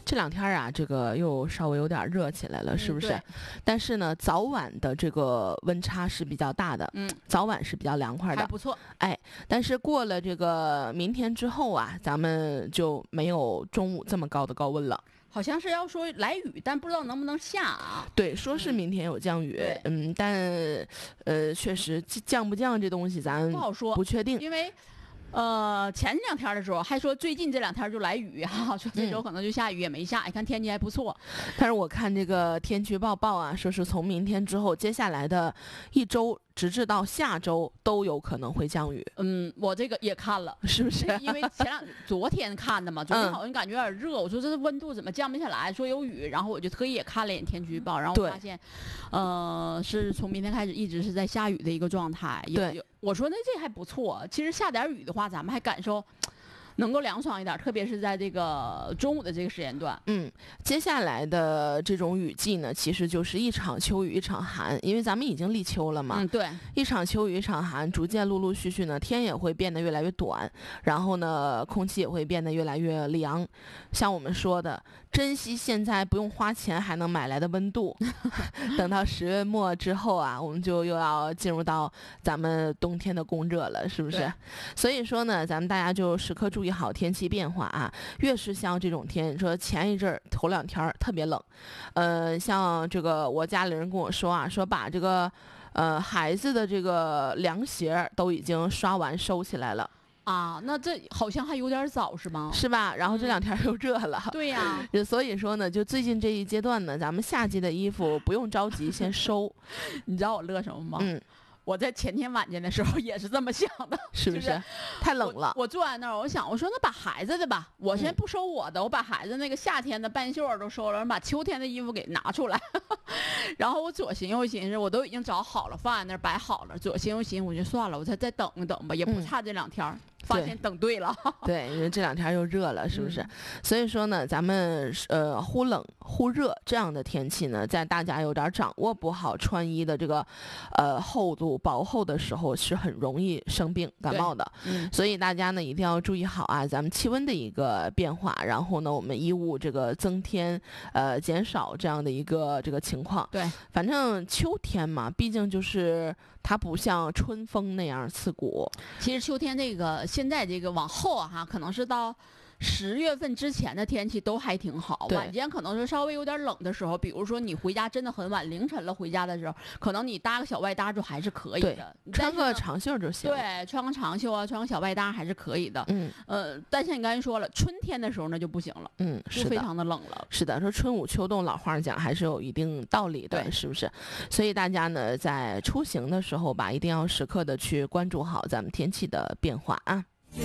这两天啊，这个又稍微有点热起来了，是不是？但是呢，早晚的这个温差是比较大的，早晚是比较凉快的， 还不错。 哎，但是过了这个明天之后啊，咱们就没有中午这么高的高温了。 好像是要说来雨，但不知道能不能下啊？ 对，说是明天有降雨，但确实降不降这东西咱不好说， 不确定， 因为前2天的时候还说最近这2天就来雨哈，说这周可能就下雨，也没下，你看天气还不错。 但是我看这个天气预报啊，说是从明天之后，接下来的1周直至到下周都有可能会降雨。 我这个也看了， 是不是？ 因为昨天看的嘛，昨天好像感觉有点热，我说这温度怎么降不下来？说有雨，然后我就特意也看了一眼天气预报，然后我发现，是从明天开始一直是在下雨的一个状态。 对， 我说那这还不错，其实下点雨的话，咱们还感受能够凉爽一点，特别是在这个中午的这个时间段。 接下来的这种雨季呢，其实就是一场秋雨一场寒，因为咱们已经立秋了嘛。 对， 一场秋雨一场寒，逐渐陆陆续续呢，天也会变得越来越短，然后呢，空气也会变得越来越凉。像我们说的，珍惜现在不用花钱还能买来的温度，等到10月末之后啊，我们就又要进入到咱们冬天的供热了，是不是？所以说呢，咱们大家就时刻注意好天气变化啊。越是像这种天，说前一阵儿头2天特别冷，像这个我家里人跟我说啊，说把这个孩子的这个凉鞋都已经刷完收起来了。 啊，那这好像还有点早是吗？ 是吧？然后这2天又热了。 对呀。 所以说呢，就最近这一阶段呢，咱们夏季的衣服不用着急先收。 你知道我乐什么吗？我在前天晚间的时候也是这么想的， 是不是？太冷了。 我坐在那儿，我想，我说那把孩子的吧，我先不收我的，我把孩子那个夏天的半袖都收了，把秋天的衣服给拿出来。然后我左寻右寻思，我都已经找好了，放在那儿摆好了。左寻右寻，我就算了，我再等一等吧，也不差这2天。发现等对了。 对，因为这2天又热了，是不是？所以说呢，咱们忽冷忽热这样的天气呢，在大家有点掌握不好穿衣的这个厚度薄厚的时候，是很容易生病感冒的。所以大家呢一定要注意好啊，咱们气温的一个变化，然后呢我们衣物这个增添减少这样的一个这个情况。 对， 反正秋天嘛，毕竟就是它不像春风那样刺骨。 其实秋天这个现在这个往后啊，可能是到10月份之前的天气都还挺好，晚间可能是稍微有点冷的时候，比如说你回家真的很晚，凌晨了回家的时候，可能你搭个小外搭就还是可以的， 穿个长袖就行。 对，穿个长袖啊，穿个小外搭还是可以的。但像你刚才说了，春天的时候那就不行了， 是就非常的冷了。 是的，说春捂秋冻，老话讲还是有一定道理的， 对， 是不是？所以大家呢在出行的时候吧，一定要时刻的去关注好咱们天气的变化啊。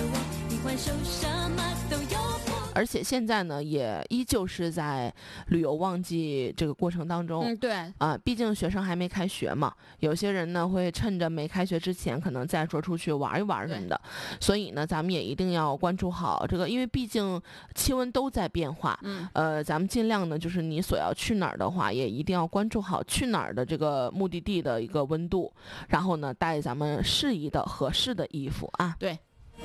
而且现在呢，也依旧是在旅游旺季这个过程当中。 对啊，毕竟学生还没开学嘛，有些人呢会趁着没开学之前，可能再说出去玩一玩什么的。所以呢，咱们也一定要关注好这个，因为毕竟气温都在变化。咱们尽量呢，就是你所要去哪儿的话，也一定要关注好去哪儿的这个目的地的一个温度，然后呢，带咱们适宜的、合适的衣服啊。 对。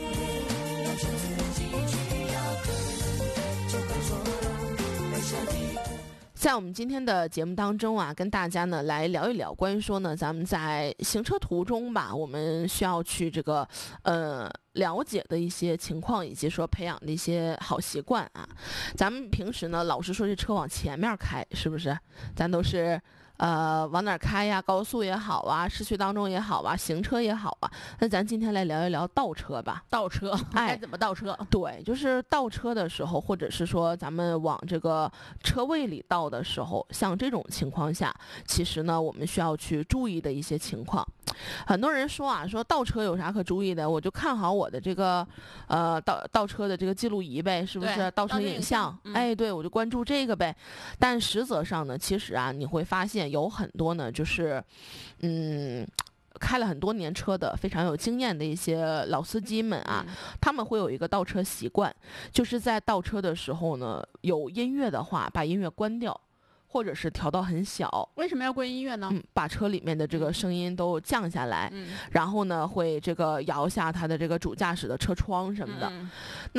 在我们今天的节目当中啊，跟大家呢来聊一聊关于说呢，咱们在行车途中吧，我们需要去这个了解的一些情况，以及说培养的一些好习惯啊。咱们平时呢，老是说这车往前面开，是不是？咱都是往哪儿开呀？高速也好啊，市区当中也好啊，行车也好啊。那咱今天来聊一聊倒车吧。 倒车，该怎么倒车？ 对，就是倒车的时候，或者是说咱们往这个车位里倒的时候，像这种情况下，其实呢，我们需要去注意的一些情况。很多人说啊，说倒车有啥可注意的？我就看好我的这个倒车的这个记录仪呗，是不是？倒车影像，哎，对，我就关注这个呗。但实则上呢，其实啊，你会发现有很多呢，就是开了很多年车的非常有经验的一些老司机们啊，他们会有一个倒车习惯，就是在倒车的时候呢，有音乐的话把音乐关掉，或者是调到很小。 为什么要关音乐呢？ 把车里面的这个声音都降下来，然后呢会这个摇下它的这个主驾驶的车窗什么的。那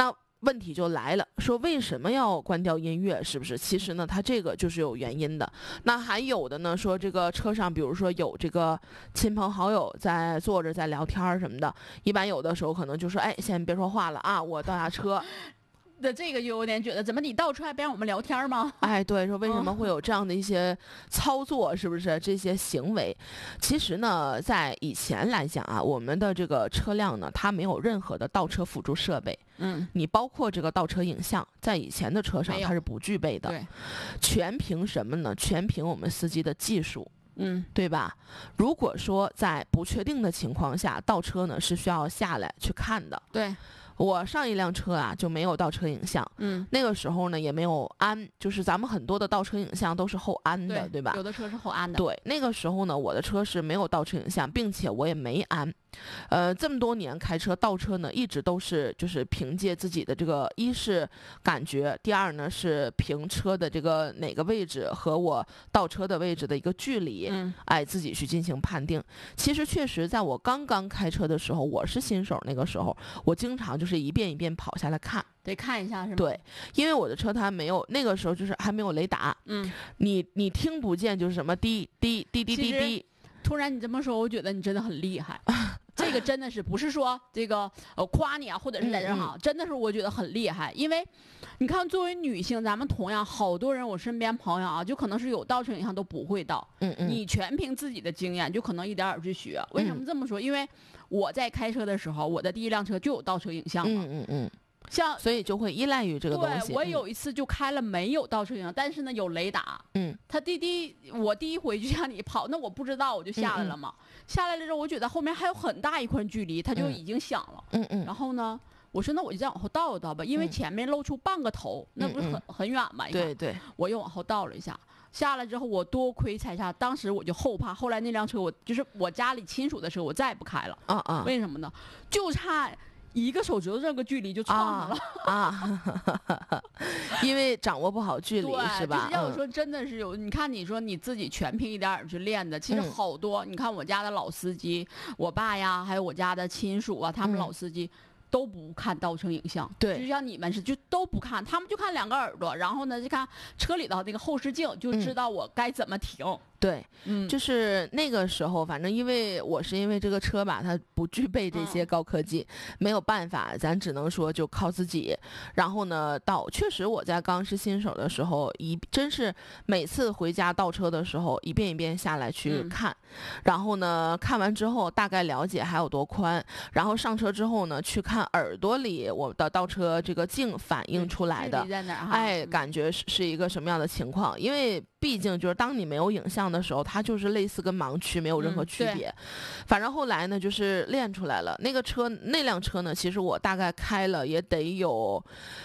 问题就来了，说为什么要关掉音乐？是不是？其实呢，它这个就是有原因的。那还有的呢，说这个车上，比如说有这个亲朋好友在坐着在聊天什么的，一般有的时候可能就说，哎，先别说话了啊，我倒下车。 的这个就有点觉得，怎么你倒车还别让我们聊天吗？ 哎，对，说为什么会有这样的一些操作，是不是这些行为？其实呢，在以前来讲啊，我们的这个车辆呢，它没有任何的倒车辅助设备。你包括这个倒车影像，在以前的车上它是不具备的。 对， 全凭什么呢？全凭我们司机的技术。对吧？如果说在不确定的情况下倒车呢，是需要下来去看的。 对。 我上一辆车啊就没有倒车影像，那个时候呢也没有安，就是咱们很多的倒车影像都是后安的，对吧？ 有的车是后安的。 对，那个时候呢我的车是没有倒车影像，并且我也没安。这么多年开车倒车呢，一直都是就是凭借自己的这个，一是感觉，第二呢是凭车的这个哪个位置和我倒车的位置的一个距离，哎，自己去进行判定。其实确实，在我刚刚开车的时候，我是新手，那个时候我经常就是一遍一遍跑下来看， 得看一下是吗？ 对，因为我的车它没有，那个时候就是还没有雷达，你听不见就是什么滴滴滴滴滴滴。 突然你这么说，我觉得你真的很厉害。这个真的是不是说这个夸你啊，或者是在这哈，真的是我觉得很厉害。因为你看，作为女性，咱们同样好多人，我身边朋友啊，就可能是有倒车影像都不会倒。你全凭自己的经验，就可能一点点去学。为什么这么说？因为我在开车的时候，我的第一辆车就有倒车影像嘛。像所以就会依赖于这个东西。 对，我有一次就开了没有倒车影像，但是呢有雷达。他我第一回就像你跑，那我不知道我就下来了嘛。下来了之后，我觉得后面还有很大一块距离，它就已经响了。然后呢，我说那我就再往后倒一倒吧，因为前面露出半个头，那不是很远嘛？ 对对。 我又往后倒了一下，下来之后我多亏才下，当时我就后怕。后来那辆车就是我家里亲属的车，我再也不开了。为什么呢？就差一个手指头这个距离就撞上了因为掌握不好距离是吧？ 要我说真的是有，你看你说你自己全凭一点点去练的，其实好多。你看我家的老司机，我爸呀，还有我家的亲属啊，他们老司机都不看倒车影像。 对， 就像你们是就都不看，他们就看两个耳朵，然后呢就看车里的那个后视镜，就知道我该怎么停。 对，就是那个时候，反正因为这个车吧，它不具备这些高科技，没有办法，咱只能说就靠自己。然后呢，确实我在刚是新手的时候，真是每次回家倒车的时候，一遍一遍下来去看，然后呢，看完之后大概了解还有多宽，然后上车之后呢，去看耳朵里我的倒车这个镜反映出来的，哎，感觉是一个什么样的情况，因为毕竟就是当你没有影像的时候，它就是类似跟盲区，没有任何区别。反正后来呢，就是练出来了。那辆车呢，其实我大概开了也得有，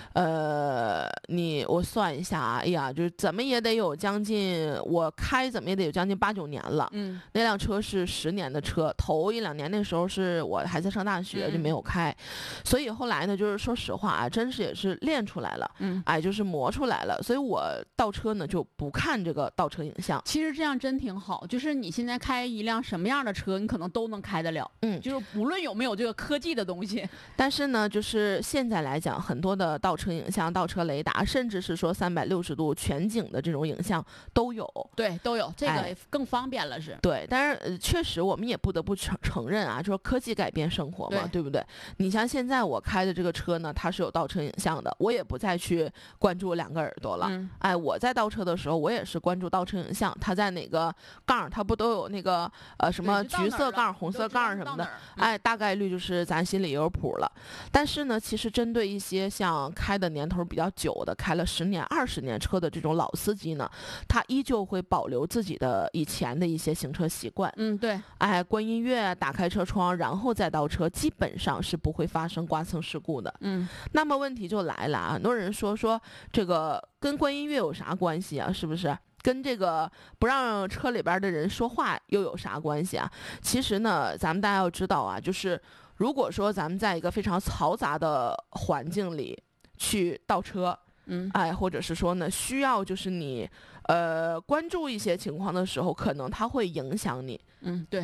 我算一下啊，哎呀，就是怎么也得有将近，我开怎么也得有将近8、9年了。那辆车是10年的车，头1、2年那时候是我还在上大学，就没有开。所以后来呢，就是说实话啊，真是也是练出来了，哎，就是磨出来了。所以我倒车呢就不看这个倒车影像。 其实这样真挺好，就是你现在开一辆什么样的车，你可能都能开得了。就是无论有没有这个科技的东西。 但是呢，就是现在来讲，很多的倒车影像、倒车雷达，甚至是说360度全景的这种影像都有。 对，都有，这个更方便了是。 对，但是确实我们也不得不承认啊，就是科技改变生活嘛，对不对？你像现在我开的这个车呢，它是有倒车影像的，我也不再去关注2个耳朵了。哎，我在倒车的时候，我也是关注倒车影像，它在哪个杠，它不都有那个什么橘色杠、红色杠什么的？哎，大概率就是咱心里有谱了。但是呢，其实针对一些像开的年头比较久的，开了10年、20年车的这种老司机呢，他依旧会保留自己的以前的一些行车习惯。 对。 哎，关音乐，打开车窗，然后再倒车，基本上是不会发生刮蹭事故的。那么问题就来了，很多人说这个跟关音乐有啥关系啊？是不是？跟这个不让车里边的人说话又有啥关系啊？其实呢，咱们大家要知道啊，就是如果说咱们在一个非常嘈杂的环境里去倒车，哎，或者是说呢，需要就是你关注一些情况的时候，可能它会影响你。 对。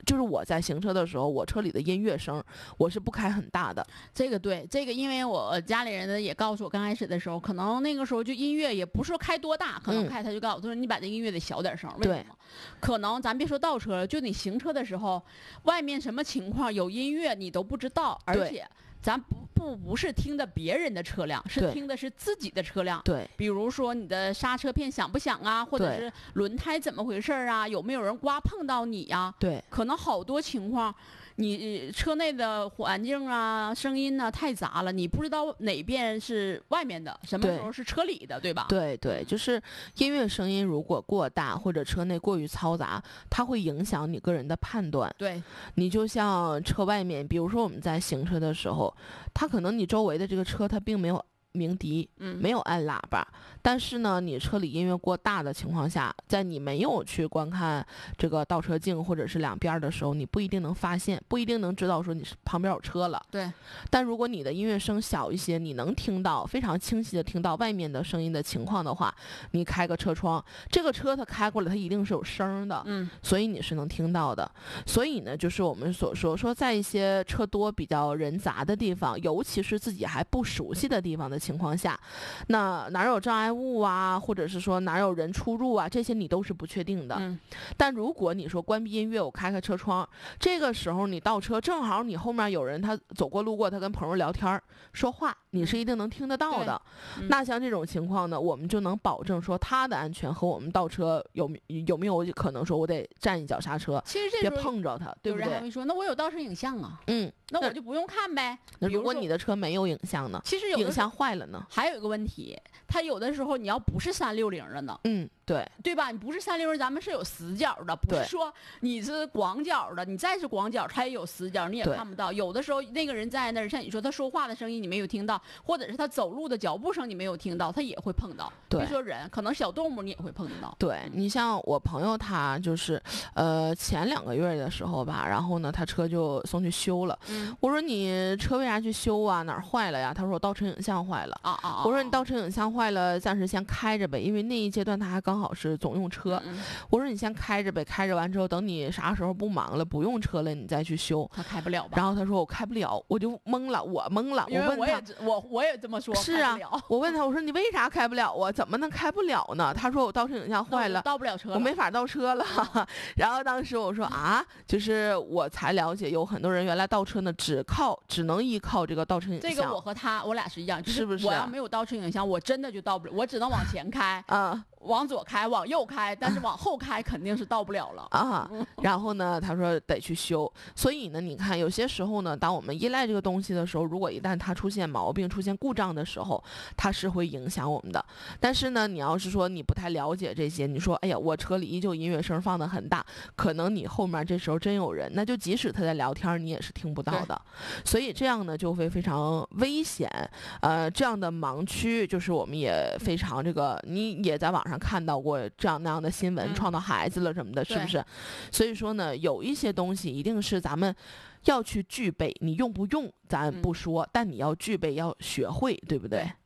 就是我在行车的时候，我车里的音乐声我是不开很大的。 这个对，这个因为我家里人呢也告诉我，刚开始的时候，可能那个时候就音乐也不是说开多大，可能开他就告诉我，他说你把这音乐得小点声，为什么？可能咱别说倒车了，就你行车的时候，外面什么情况有音乐你都不知道，而且咱不是听的别人的车辆，是听的是自己的车辆。 对， 比如说你的刹车片响不响啊，或者是轮胎怎么回事啊，有没有人刮碰到你呀？ 对， 可能好多情况。你车内的环境啊、声音啊太杂了，你不知道哪边是外面的，什么时候是车里的，对吧？ 对对，就是音乐声音如果过大或者车内过于嘈杂，它会影响你个人的判断。 对， 你就像车外面，比如说我们在行车的时候，它可能你周围的这个车它并没有鸣笛，没有按喇叭，但是呢，你车里音乐过大的情况下，在你没有去观看这个倒车镜或者是两边的时候，你不一定能发现，不一定能知道说你是旁边有车了。 对。 但如果你的音乐声小一些，你能听到非常清晰的听到外面的声音的情况的话，你开个车窗，这个车它开过来，它一定是有声的，所以你是能听到的。所以呢，就是我们所说在一些车多比较人杂的地方，尤其是自己还不熟悉的地方的情况下，那哪有障碍物啊，或者是说哪有人出入啊，这些你都是不确定的。但如果你说关闭音乐，我开开车窗，这个时候你倒车，正好你后面有人他走过路过，他跟朋友聊天说话，你是一定能听得到的。那像这种情况呢，我们就能保证说他的安全和我们倒车有没有可能说我得站一脚刹车， 其实别碰着他，对不对？ 有人还会说，那我有倒车影像啊，那我就不用看呗。 那如果你的车没有影像呢？ 其实有影像坏了呢？ 还有一个问题，它有的时候你要不是360的呢， 对吧？你不是360，咱们是有死角的，不是说你是广角的，你再是广角，它也有死角，你也看不到。有的时候那个人在那儿，像你说他说话的声音你没有听到，或者是他走路的脚步声你没有听到，他也会碰到。别说人，可能小动物你也会碰到。 对，你像我朋友他就是，前2个月的时候吧，然后呢他车就送去修了。我说你车为啥去修啊？哪儿坏了呀？他说我倒车影像坏了。我说你倒车影像坏了，暂时先开着呗，因为那一阶段他还刚好是总用车。我说你先开着呗，开着完之后，等你啥时候不忙了，不用车了，你再去修。 他开不了吧？ 然后他说我开不了，我就懵了，我懵了。 因为我也这么说。 是啊，我问他，我说你为啥开不了啊？怎么能开不了呢？他说我倒车影像坏了， 倒不了车了， 我没法倒车了。然后当时我说啊，就是我才了解，有很多人原来倒车呢，只能依靠这个倒车影像。 这个我俩是一样， 是不是？ 我要没有倒车影像，我真的就倒不了，我只能往前开往左开，往右开，但是往后开肯定是到不了了然后呢，他说得去修。所以呢，你看有些时候呢，当我们依赖这个东西的时候，如果一旦它出现毛病、出现故障的时候，它是会影响我们的。但是呢，你要是说你不太了解这些，你说哎呀，我车里依旧音乐声放得很大，可能你后面这时候真有人，那就即使他在聊天，你也是听不到的。所以这样呢就会非常危险。这样的盲区就是我们也非常你也在网上看到过这样那样的新闻，撞到孩子了什么的，是不是？所以说呢，有一些东西一定是咱们要去具备，你用不用咱不说，但你要具备，要学会，对不对？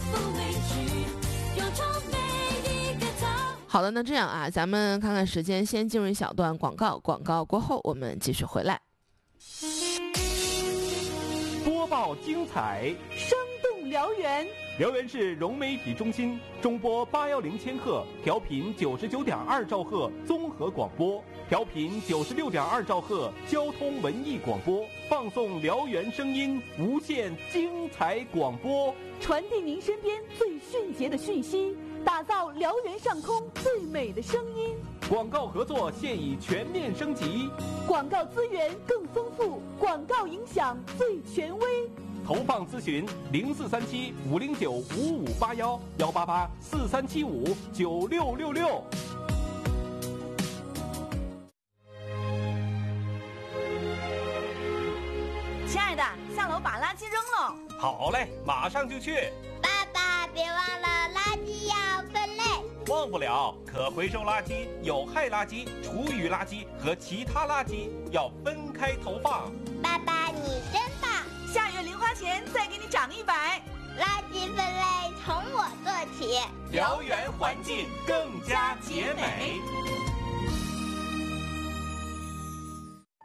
好的，那这样啊，咱们看看时间，先进入一小段广告，广告过后我们继续回来。 播报精彩， 生动辽源。 辽源市融媒体中心中波810千赫，调频99.2兆赫综合广播，调频96.2兆赫交通文艺广播，放送辽源声音，无限精彩广播， 传递您身边最迅捷的讯息，打造辽源上空最美的声音。 广告合作现已全面升级， 广告资源更丰富，广告影响最权威。 投放咨询0437-509-5581，188-4375-9666。 亲爱的，下楼把垃圾扔了。 好嘞，马上就去。 爸爸，别忘了垃圾要分类。 忘不了，可回收垃圾、有害垃圾、厨余垃圾和其他垃圾要分开投放。 爸爸，你真棒！ 下月零花钱再给你涨100。 垃圾分类从我做起， 辽源环境更加洁美。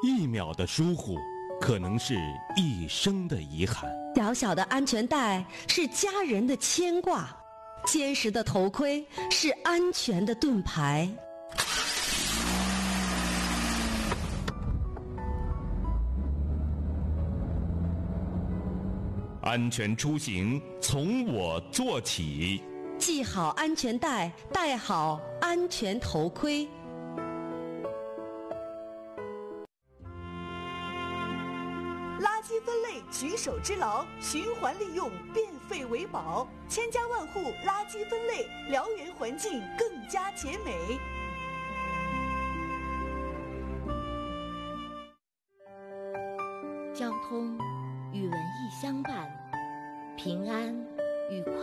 1秒的疏忽，可能是一生的遗憾。 小小的安全带是家人的牵挂，坚实的头盔是安全的盾牌。 安全出行从我做起， 系好安全带，戴好安全头盔。 垃圾分类举手之劳，循环利用，变废为宝，千家万户垃圾分类，辽源环境更加洁美。 交通与文艺相伴，平安与快